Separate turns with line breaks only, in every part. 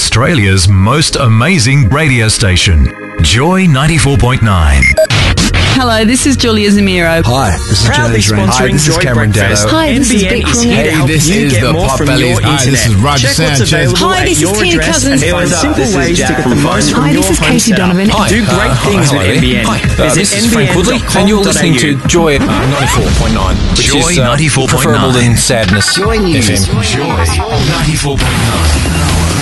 Australia's most amazing radio station, Joy 94.9.
Hello, this is Julia Zamiro.
Hi, this is
Proudly
James Rand.
sponsoring
Hi, this is
Joy
Cameron
Breakfast.
Dado.
Hi, this is Vic
NBN is
from
here to
Hey,
help
this
you
is
get
the
more
Pop
from
Bellies.
your
Hi,
internet.
this is Roger
Check what's
Sanchez.
available
Hi,
at
this is
your
Tina
address
Cousins.
and find simple ways to get the most from
Hi,
your
this is
home
Casey
setup.
Donovan.
Hi.
Do great things
Hi,
with
Ollie.
NBN.
Hi,
Visit
this is Frank Woodley, and you're listening to Joy 94.9, which
Joy
is
94.9.
preferable than Sadness
Joy News.
FM.
Joy 94.9.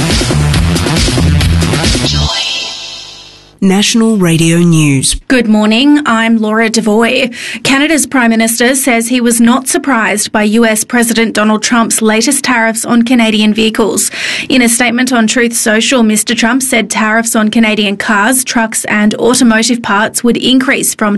National Radio News.
Good morning, I'm Laura Devoy. Canada's Prime Minister says he was not surprised by US President Donald Trump's latest tariffs on Canadian vehicles. In a statement on Truth Social, Mr. Trump said tariffs on Canadian cars, trucks and automotive parts would increase from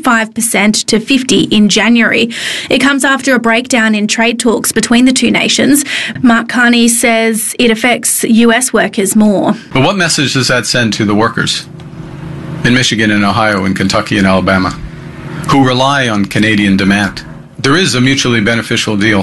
25% to 50% in January. It comes after a breakdown in trade talks between the two nations. Mark Carney says it affects US workers more.
But what message does that send to the workers in Michigan and Ohio and Kentucky and Alabama who rely on Canadian demand? There is a mutually beneficial deal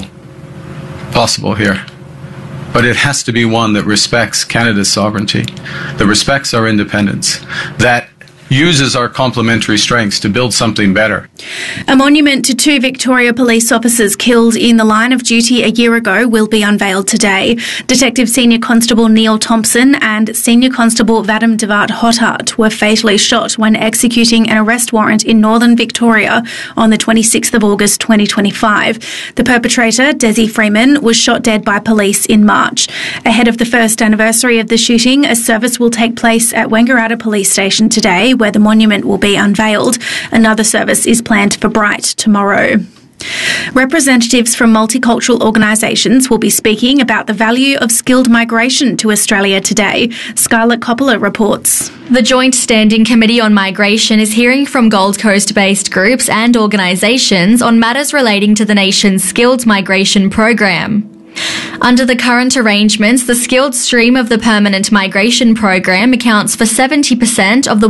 possible here, but it has to be one that respects Canada's sovereignty, that respects our independence, that uses our complementary strengths to build something better.
A monument to two Victoria police officers killed in the line of duty a year ago will be unveiled today. Detective Senior Constable Neil Thompson and Senior Constable Vadim Devat Hothart were fatally shot when executing an arrest warrant in northern Victoria on the 26th of August 2025. The perpetrator, Desi Freeman, was shot dead by police in March. Ahead of the first anniversary of the shooting, a service will take place at Wangaratta Police Station today, where the monument will be unveiled. Another service is planned for Bright tomorrow. Representatives from multicultural organisations will be speaking about the value of skilled migration to Australia today. Scarlett Coppola reports.
The Joint Standing Committee on Migration is hearing from Gold Coast-based groups and organisations on matters relating to the nation's skilled migration program. Under the current arrangements, the skilled stream of the permanent migration program accounts for 70% of the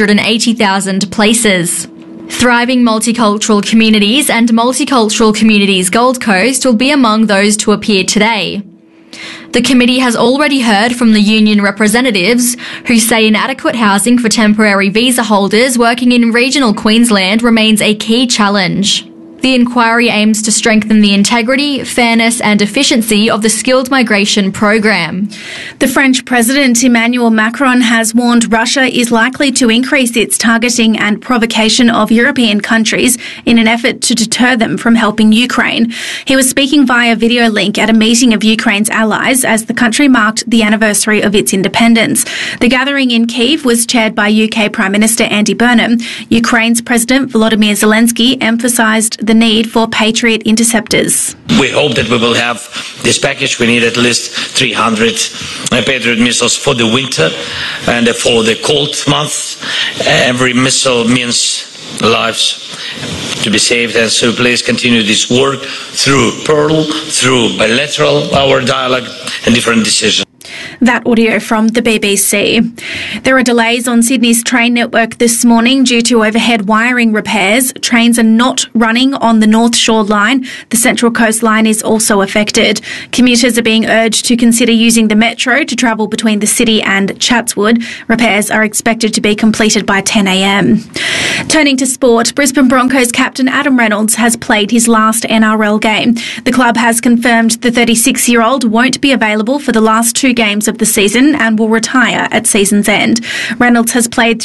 180,000 places. Thriving Multicultural Communities and Multicultural Communities Gold Coast will be among those to appear today. The committee has already heard from the union representatives who say inadequate housing for temporary visa holders working in regional Queensland remains a key challenge. The inquiry aims to strengthen the integrity, fairness and efficiency of the skilled migration program.
The French President Emmanuel Macron has warned Russia is likely to increase its targeting and provocation of European countries in an effort to deter them from helping Ukraine. He was speaking via video link at a meeting of Ukraine's allies as the country marked the anniversary of its independence. The gathering in Kyiv was chaired by UK Prime Minister Andy Burnham. Ukraine's President Volodymyr Zelensky emphasised the need for Patriot interceptors.
We hope that we will have this package. We need at least 300 Patriot missiles for the winter and for the cold months. Every missile means lives to be saved, and so please continue this work through Pearl, through bilateral, our dialogue and different decisions.
That audio from the BBC. There are delays on Sydney's train network this morning due to overhead wiring repairs. Trains are not running on the North Shore line. The Central Coast line is also affected. Commuters are being urged to consider using the metro to travel between the city and Chatswood. Repairs are expected to be completed by 10 a.m. Turning to sport, Brisbane Broncos captain Adam Reynolds has played his last NRL game. The club has confirmed the 36-year-old won't be available for the last two games of the season and will retire at season's end. Reynolds has played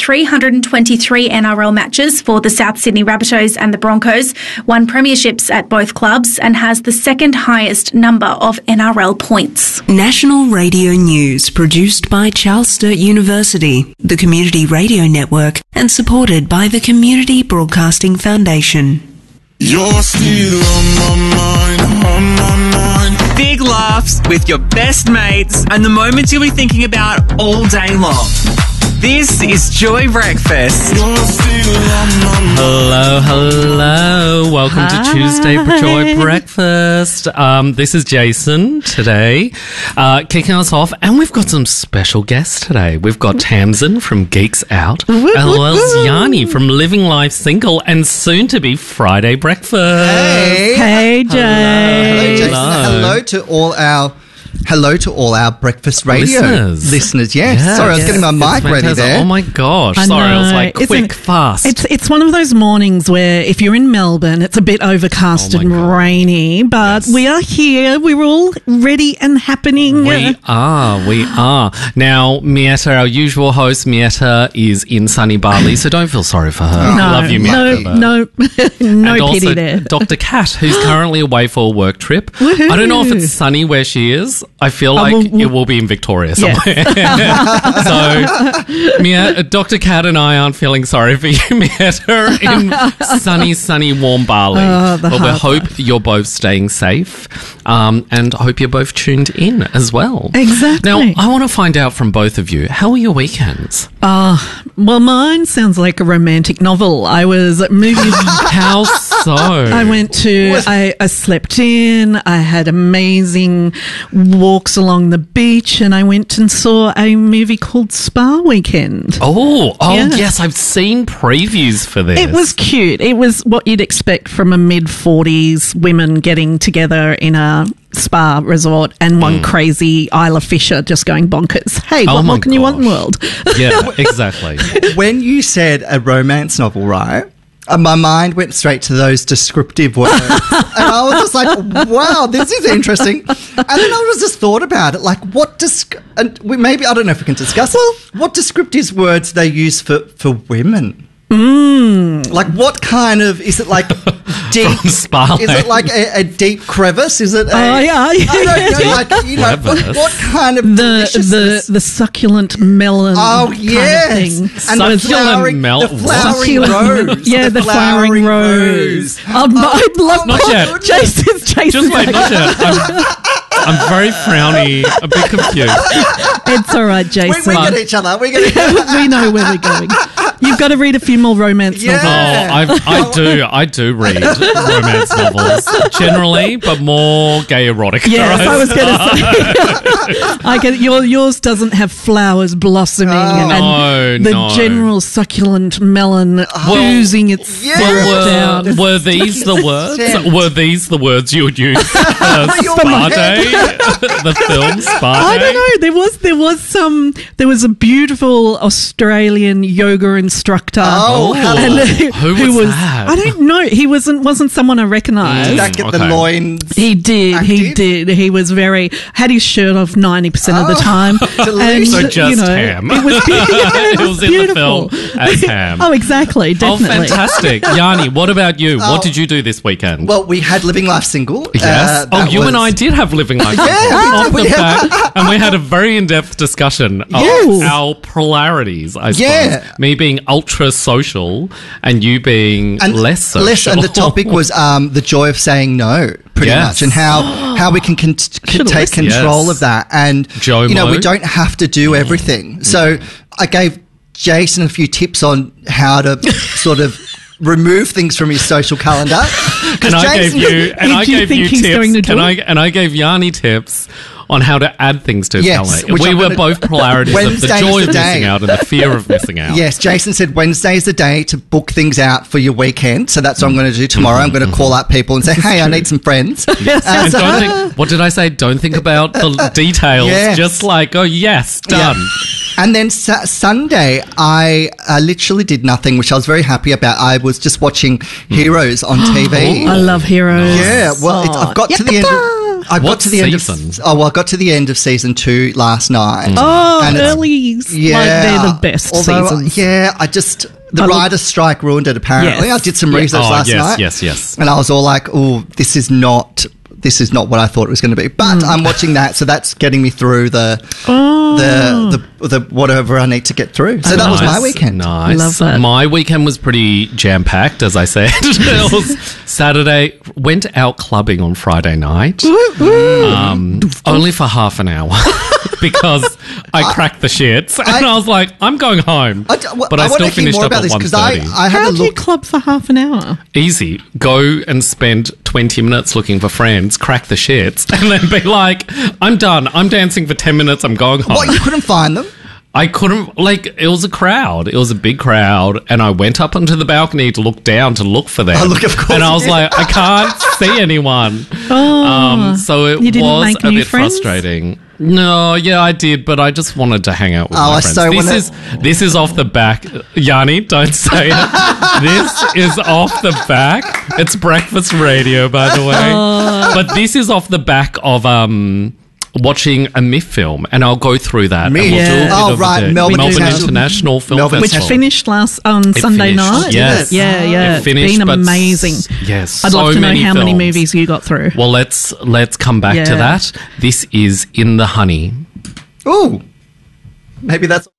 323 NRL matches for the South Sydney Rabbitohs and the Broncos, won premierships at both clubs and has the second highest number of NRL points.
National Radio News, produced by Charles Sturt University, the Community Radio Network, and supported by the Community Broadcasting Foundation.
You're still on my mind, on my mind.
Big laughs with your best mates and the moments you'll be thinking about all day long. This is Joy Breakfast.
You're still on my mind.
Hello. Welcome to Tuesday for Joy Breakfast. This is Jason today, kicking us off, and we've got some special guests today. We've got Tamsin from Geeks Out, as well as Yanni from Living Life Single, and soon to be Friday Breakfast.
Hey,
Jay.
Hello, Jason. Hello to all our
hello to all our breakfast radio listeners. Yes.
Yeah.
Sorry, I was getting my mic ready there.
Oh my gosh. Sorry, I was like quick, fast.
It's one of those mornings where if you're in Melbourne, it's a bit overcast and rainy, but we are here. We're all ready and happening.
We are. Now, Mietta, our usual host, Mietta, is in sunny Bali, so don't feel sorry for her.
No,
Love you, Mietta.
No pity there.
Dr. Kat, who's currently away for a work trip.
Woohoo.
I don't know if it's sunny where she is. I feel like it will be in Victoria somewhere. So, Dr. Kat and I aren't feeling sorry for you, Mietta, in sunny, warm Bali. But we hope you're both staying safe and hope you're both tuned in as well.
Exactly.
Now, I want to find out from both of you, how are your weekends?
Well, mine sounds like a romantic novel. I was at movies.
How so?
I went to, I slept in, I had amazing walks along the beach, and I went and saw a movie called Spa Weekend.
Yes, I've seen previews for this.
It was cute. It was what you'd expect from a mid-40s women getting together in a spa resort and one crazy Isla Fisher just going bonkers. Hey, what more can you want in the world?
Yeah, exactly.
When you said a romance novel, right? My mind went straight to those descriptive words. And I was just like, wow, this is interesting. And then I was just thought about it, like maybe, I don't know if we can discuss what descriptive words they use for women. Like what kind of, is it like deep? Is it like a deep crevice? Is it
I don't know,
like, what kind of
the succulent melon
kind of
thing.
And the flowering rose.
Yeah, the flowering rose. I'd love
not yet.
Jason's
Just wait, not yet. I'm very frowny, a bit confused.
It's all right, Jason.
We get each other. We
know where we're going. You've got to read a few more romance novels.
I do read romance novels generally, but more gay erotic.
Yes, I was going to say. I get yours doesn't have flowers blossoming and the general succulent melon oozing its syrup down.
Were these the words? Were these the words you would use? Spa Day, the film Spa Day.
I don't know. There was a beautiful Australian yoga instructor.
Who was that?
I don't know. He wasn't someone I recognised.
Did that get the loins?
He did.
Active?
He did. He was had his shirt off 90% of the time.
And,
so just Ham.
It was
in the film as Ham.
Oh, exactly. Definitely.
Oh, fantastic. Yanni, what about you? What did you do this weekend?
Well, we had Living Life Single.
Yes. You and I did have Living Life Single. Off the back, and we had a very in-depth discussion of our polarities, I suppose.
Yeah.
Me being ultra social and you being less social.
And the topic was the joy of saying no, pretty much, and how we can take control of that. And, we don't have to do everything. So I gave Jason a few tips on how to sort of remove things from his social calendar.
And I gave you tips. And I gave Yanni tips on how to add things to his calendar. We were both polarities of the joy of missing out and the fear of missing out.
Yes, Jason said Wednesday is the day to book things out for your weekend. So that's what I'm going to do tomorrow. I'm going to call up people and say, hey, I need some friends.
And don't think, what did I say? Don't think about the details. Just like, oh, yes, done. Yeah.
And then Sunday, I literally did nothing, which I was very happy about. I was just watching Heroes on TV.
I love Heroes.
Yeah, well, I've got to the end of... I got to the end of season 2 last night.
Oh, and early, like they're the best seasons.
The writer's strike ruined it, apparently. I did some research last night.
Yes.
And I was all like, oh, this is not what I thought it was going to be. But I'm watching that, so that's getting me through the whatever I need to get through. So that was my weekend.
Nice.
Love that.
My weekend was pretty jam-packed, as I said. It was Saturday. Went out clubbing on Friday night. Only for half an hour. Because I cracked the shits. And I was like, I'm going home. But I still finished up at 1:30.
How do you club for half an hour?
Easy. Go and spend 20 minutes looking for friends, crack the shits, and then be like, I'm done. I'm dancing for 10 minutes. I'm going home.
What, you couldn't find them?
I couldn't, it was a crowd. It was a big crowd. And I went up onto the balcony to look down to look for them.
Oh, look, of course.
And I was like, I can't see anyone. So it was a bit frustrating. No, yeah, I did, but I just wanted to hang out with my friends. This is off the back. Yanni, don't say it. This is off the back. It's breakfast radio, by the way. But this is off the back of watching a MIF film, and I'll go through that.
MIF?
And we'll do a bit of
Melbourne
International Film Festival.
Which finished on Sunday night.
Yes.
Yeah.
It finished,
been amazing.
Yes.
I'd love to know how many
films.
movies you got through.
Well, let's come back to that. This is In the Honey.
Ooh. Maybe that's...